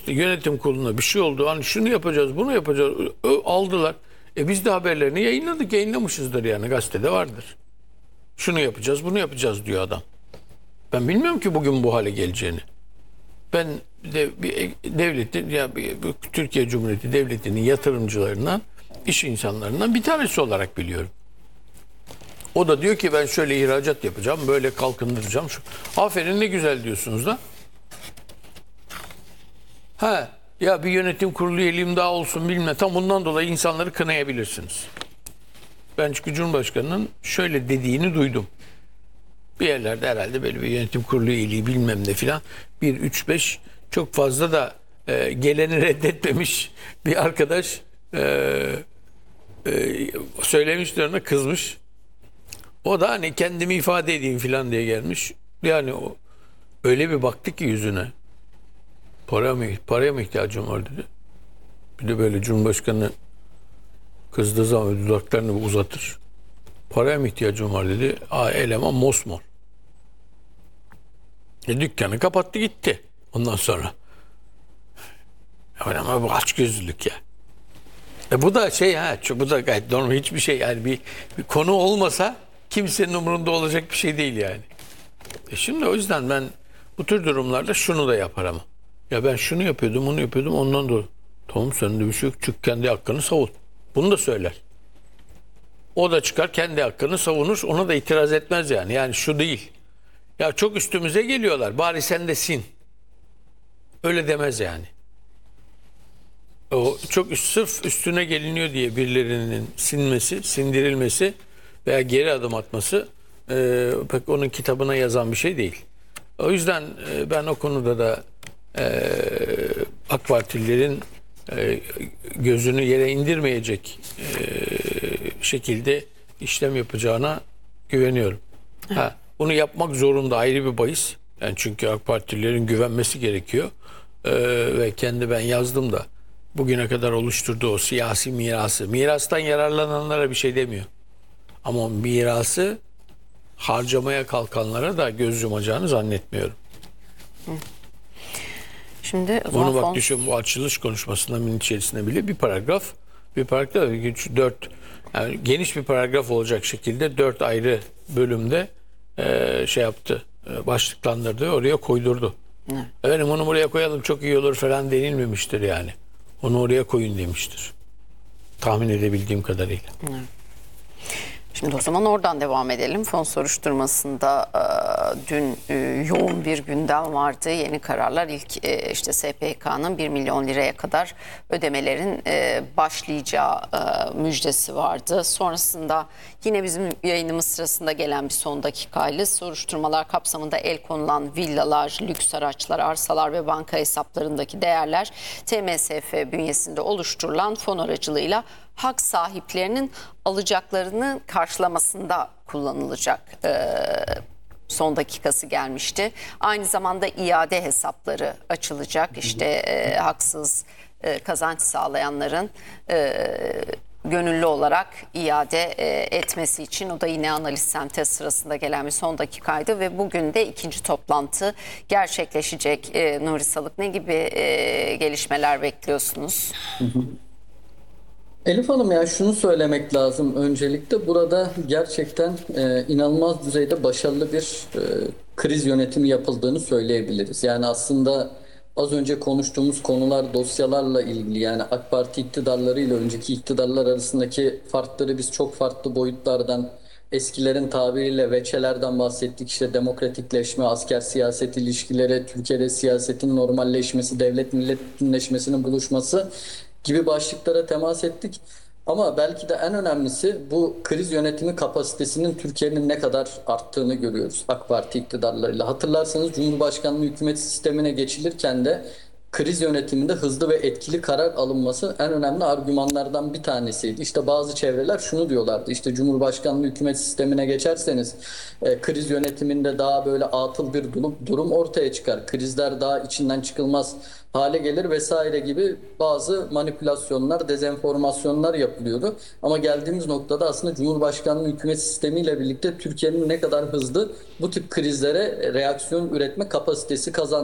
işte yönetim kuruluna bir şey oldu. Hani şunu yapacağız, bunu yapacağız. Aldılar. Biz de haberlerini yayınladık. Yayınlamışızdır yani, gazetede vardır. Şunu yapacağız, bunu yapacağız diyor adam. Ben bilmiyorum ki bugün bu hale geleceğini. Ben de bir devletin, ya bu Türkiye Cumhuriyeti Devleti'nin yatırımcılarından, iş insanlarından bir tanesi olarak biliyorum. O da diyor ki ben şöyle ihracat yapacağım, böyle kalkındıracağım. Aferin, ne güzel diyorsunuz da. Ya bir yönetim kurulu üyeliğim daha olsun bilmem. Tam bundan dolayı insanları kınayabilirsiniz. Ben çünkü Cumhurbaşkanı'nın şöyle dediğini duydum. Bir yerlerde herhalde böyle bir yönetim kurulu üyeliği bilmem ne filan. 1, 3, 5 çok fazla da geleni reddetmemiş bir arkadaş söylemişler, ona kızmış. O da hani kendimi ifade edeyim filan diye gelmiş. Yani o öyle bir baktı ki yüzüne. Paraya mı ihtiyacım var dedi. Bir de böyle Cumhurbaşkanı kızdığı zaman dudaklarını uzatır. Paraya mı ihtiyacım var dedi. Eleman mosmor. Dükkanı kapattı gitti. Ondan sonra. Ama bu açgözlülük ya. Bu da bu da gayet normal, hiçbir şey yani bir konu olmasa kimsenin umurunda olacak bir şey değil yani. Şimdi o yüzden ben bu tür durumlarda şunu da yaparım. Ya ben şunu yapıyordum, onu yapıyordum, ondan dolayı. Tamam, senin de bir şey yok. Çık kendi hakkını savun. Bunu da söyler. O da çıkar kendi hakkını savunur. Ona da itiraz etmez yani. Yani şu değil. Ya çok üstümüze geliyorlar, bari sen de sin. Öyle demez yani. O çok sırf üstüne geliniyor diye birilerinin sinmesi, sindirilmesi veya geri adım atması pek onun kitabına yazan bir şey değil. O yüzden ben o konuda da AK Partililerin gözünü yere indirmeyecek şekilde işlem yapacağına güveniyorum. Bunu yapmak zorunda, ayrı bir bahis. Yani çünkü AK Partililerin güvenmesi gerekiyor. Ve ben yazdım da, bugüne kadar oluşturduğu o siyasi mirası, mirastan yararlananlara bir şey demiyor. Ama mirası harcamaya kalkanlara da göz yumacağını zannetmiyorum. Şimdi bunu bak düşün, bu açılış konuşmasının içerisinde bile bir paragraf 4, yani geniş bir paragraf olacak şekilde 4 ayrı bölümde yaptı, başlıklandırdı, oraya koydurdu. Efendim onu buraya koyalım çok iyi olur falan denilmemiştir yani. Onu oraya koyun demiştir. Tahmin edebildiğim kadarıyla. Şimdi o zaman oradan devam edelim. Fon soruşturmasında dün yoğun bir gündem vardı. Yeni kararlar, ilk işte SPK'nın 1 milyon liraya kadar ödemelerin başlayacağı müjdesi vardı. Sonrasında yine bizim yayınımız sırasında gelen bir son dakikayla soruşturmalar kapsamında el konulan villalar, lüks araçlar, arsalar ve banka hesaplarındaki değerler TMSF bünyesinde oluşturulan fon aracılığıyla hak sahiplerinin alacaklarını karşılamasında kullanılacak son dakikası gelmişti. Aynı zamanda iade hesapları açılacak. İşte haksız kazanç sağlayanların gönüllü olarak iade etmesi için, o da yine analiz sentez sırasında gelen bir son dakikaydı ve bugün de ikinci toplantı gerçekleşecek. Nuri Salık, ne gibi gelişmeler bekliyorsunuz? Elif Hanım, ya şunu söylemek lazım öncelikle. Burada gerçekten inanılmaz düzeyde başarılı bir kriz yönetimi yapıldığını söyleyebiliriz. Yani aslında az önce konuştuğumuz konular, dosyalarla ilgili, yani AK Parti iktidarları ile önceki iktidarlar arasındaki farkları biz çok farklı boyutlardan, eskilerin tabiriyle veçelerden bahsettik. İşte demokratikleşme, asker siyaset ilişkileri, Türkiye'de siyasetin normalleşmesi, devlet millet bütünleşmesinin buluşması gibi başlıklara temas ettik. Ama belki de en önemlisi, bu kriz yönetimi kapasitesinin Türkiye'nin ne kadar arttığını görüyoruz AK Parti iktidarlarıyla. Hatırlarsanız Cumhurbaşkanlığı hükümet sistemine geçilirken de kriz yönetiminde hızlı ve etkili karar alınması en önemli argümanlardan bir tanesiydi. İşte bazı çevreler şunu diyorlardı: İşte Cumhurbaşkanlığı hükümet sistemine geçerseniz kriz yönetiminde daha böyle atıl bir durum ortaya çıkar. Krizler daha içinden çıkılmaz hale gelir vesaire gibi bazı manipülasyonlar, dezenformasyonlar yapılıyordu. Ama geldiğimiz noktada aslında Cumhurbaşkanlığı hükümet sistemiyle birlikte Türkiye'nin ne kadar hızlı bu tip krizlere reaksiyon üretme kapasitesi kazandığını